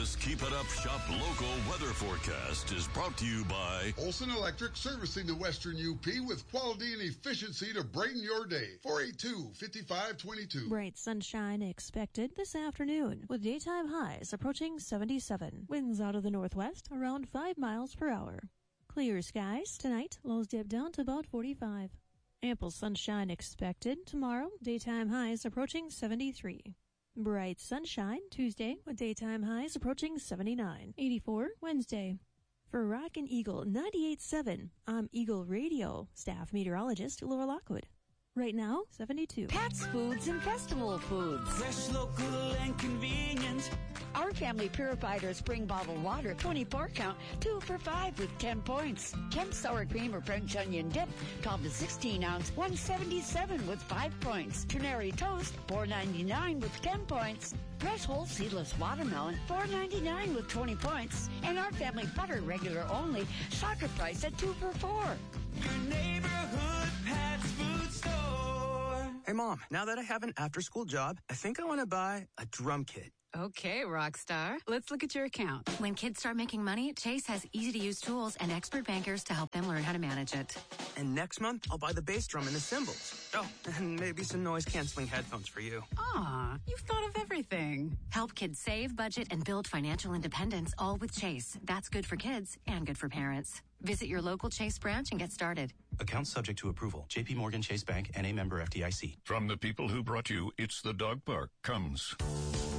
This Keep It Up Shop Local weather forecast is brought to you by Olson Electric, servicing the Western UP with quality and efficiency to brighten your day. 482-5522. Bright sunshine expected this afternoon with daytime highs approaching 77. Winds out of the northwest around 5 miles per hour. Clear skies tonight, lows dip down to about 45. Ample sunshine expected tomorrow, daytime highs approaching 73. Bright sunshine Tuesday with daytime highs approaching 79. 84 Wednesday. For Rockin' Eagle 98.7, I'm Eagle Radio staff meteorologist Laura Lockwood. Right now, 72. Pat's Foods and Festival Foods. Fresh, local, and convenient. Our family purified our spring bottled water, 24 count, 2 for $5 with 10 points. Kent sour cream or French onion dip, 12 to 16 ounce, $1.77 with 5 points. Ternary toast, $4.99 with 10 points. Fresh whole seedless watermelon, $4.99 with 20 points. And our family butter regular only, soccer price at 2 for $4. Your neighborhood Pat's Food Store. Hey, Mom, now that I have an after-school job, I think I want to buy a drum kit. Okay, Rockstar. Let's look at your account. When kids start making money, Chase has easy-to-use tools and expert bankers to help them learn how to manage it. And next month, I'll buy the bass drum and the cymbals. Oh, and maybe some noise-canceling headphones for you. Aw, you've thought of everything. Help kids save, budget, and build financial independence, all with Chase. That's good for kids and good for parents. Visit your local Chase branch and get started. Account subject to approval. J.P. Morgan Chase Bank, N.A. member FDIC. From the people who brought you It's the Dog Park comes